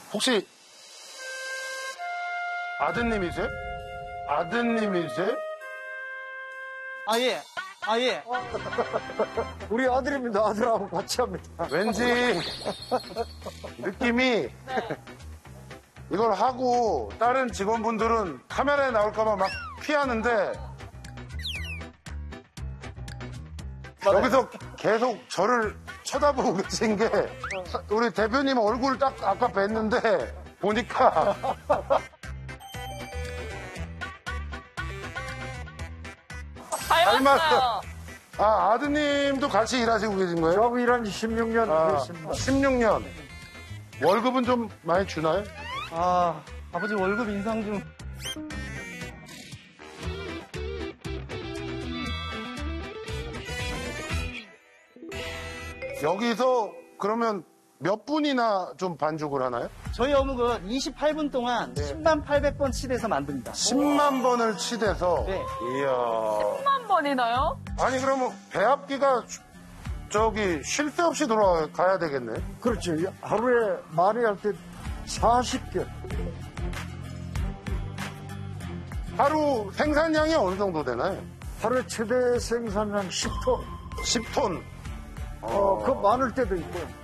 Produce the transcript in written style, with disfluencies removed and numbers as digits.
혹시 아드님이세요? 아드님이세요? 아, 예. 아, 예. 우리 아들입니다. 아들하고 같이 합니다. 왠지 느낌이 이걸 하고 다른 직원분들은 카메라에 나올까봐 막 피하는데 여기서 계속 저를 쳐다보고 계신 게 우리 대표님 얼굴 딱 아까 뵀는데 보니까 닮았어요. 아, 아드님도 같이 일하시고 계신 거예요? 저하고 일한 지 16년 됐습니다. 16년. 월급은 좀 많이 주나요? 아, 아버지 월급 인상 좀. 여기서 그러면 몇 분이나 좀 반죽을 하나요? 저희 어묵은 28분 동안 10만 800번 치대서 만듭니다. 10만 번을 치대서. 네. 이야. 10만 번이나요? 아니 그러면 배합기가 저기 쉴 새 없이 돌아가야 되겠네. 그렇죠. 하루에 많이 할 때 40개. 하루 생산량이 어느 정도 되나요? 하루에 최대 생산량 10톤. 10톤. 그 많을 때도 있고요.